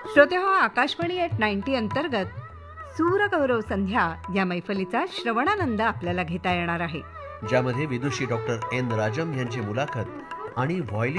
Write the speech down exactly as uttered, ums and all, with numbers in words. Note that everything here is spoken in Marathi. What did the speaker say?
श्रोते हो, आकाशवाणी एट नाईन्टी अंतर्गत सूरगौरव संध्या या मैफलीचा श्रवणानंद आपल्याला घेता येणार आहे, ज्यामध्ये विदुषी डॉक्टर एन राजम यांची मुलाखत आणि व्हायलिन